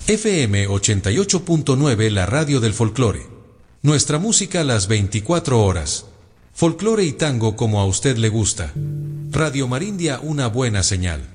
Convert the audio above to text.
FM 88.9, la radio del folclore. Nuestra música las 24 horas. Folclore y tango como a usted le gusta. Radio Marindia, una buena señal.